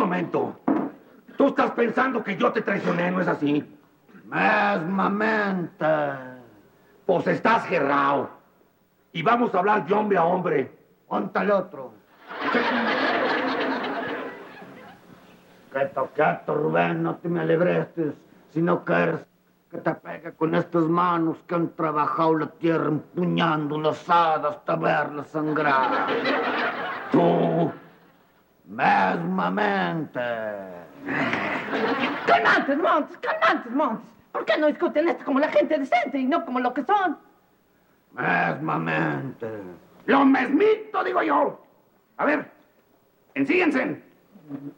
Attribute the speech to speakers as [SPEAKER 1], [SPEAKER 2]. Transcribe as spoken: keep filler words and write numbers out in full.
[SPEAKER 1] momento. Tú estás pensando que yo te traicioné, ¿no es así?
[SPEAKER 2] Mesmamente.
[SPEAKER 1] Pues estás gerrao. Y vamos a hablar de hombre a hombre.
[SPEAKER 2] Ponte el otro. Quieto, quieto, Rubén, no te me alebrestes. Si no quieres que te pegue con estas manos que han trabajado la tierra empuñando las hadas hasta verla sangrar.
[SPEAKER 1] Tú.
[SPEAKER 2] Mesmamente.
[SPEAKER 3] Calmantes, Montes, calmantes, Montes. ¿Por qué no discuten esto como la gente decente y no como lo que son?
[SPEAKER 2] Mesmamente.
[SPEAKER 1] Lo mesmito, digo yo. A ver, ensíguense.